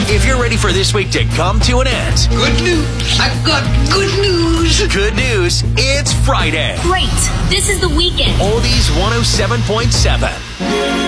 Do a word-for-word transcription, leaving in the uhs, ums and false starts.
If you're ready for this week to come to an end. Good news. I've got good news. Good news. It's Friday. Great. This is the weekend. Oldies one oh seven point seven.